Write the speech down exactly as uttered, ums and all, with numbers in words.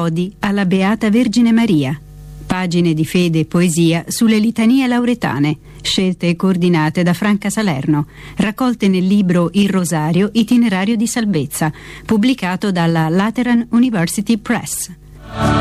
Odi alla Beata Vergine Maria. Pagine di fede e poesia sulle litanie lauretane, scelte e coordinate da Franca Salerno, raccolte nel libro Il Rosario, itinerario di salvezza, pubblicato dalla Lateran University Press.